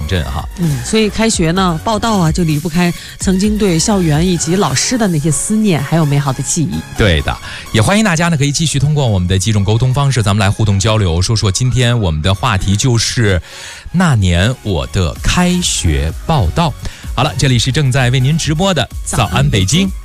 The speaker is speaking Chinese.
镇哈。 所以开学呢，报到啊，就离不开曾经对校园以及老师的那些思念，还有美好的记忆。 对的，也欢迎大家呢可以继续通过我们的几种沟通方式，咱们来互动交流，说说今天我们的话题就是那年我的开学报到。好了，这里是正在为您直播的早安北京。